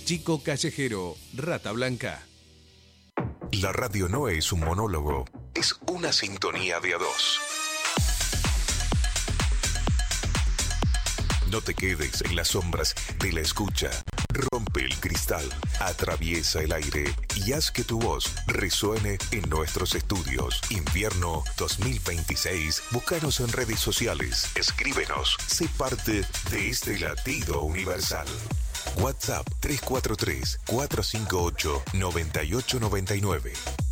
Chico Callejero, Rata Blanca. La radio no es un monólogo, es una sintonía de a dos. No te quedes en las sombras de la escucha. Rompe el cristal, atraviesa el aire y haz que tu voz resuene en nuestros estudios. Invierno 2026. Búscanos en redes sociales. Escríbenos. Sé parte de este latido universal. WhatsApp 343-458-9899.